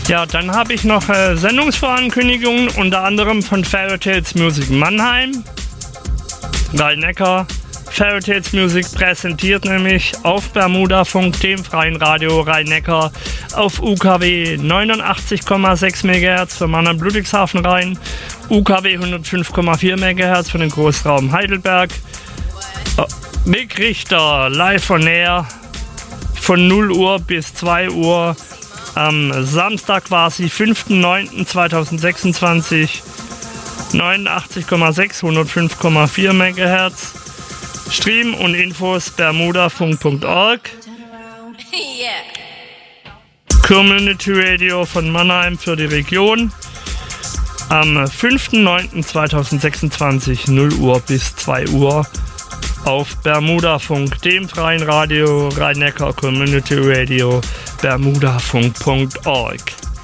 Ja, dann habe ich noch Sendungsvorankündigungen, unter anderem von Fairy Tales Music Mannheim, Rhein-Neckar. Fairy Tales Music präsentiert nämlich auf Bermudafunk, dem freien Radio Rhein-Neckar, auf UKW 89,6 MHz für Mannheim Ludwigshafen Rhein, UKW 105,4 MHz für den Großraum Heidelberg. Mick Richter live on air von 0 Uhr bis 2 Uhr am Samstag quasi 5.9.2026, 89,6, 105,4 MHz. Stream und Infos bermudafunk.org. Community Radio von Mannheim für die Region. Am 5.9.2026, 0 Uhr bis 2 Uhr auf Bermudafunk, dem freien Radio Rhein-Neckar Community Radio bermudafunk.org.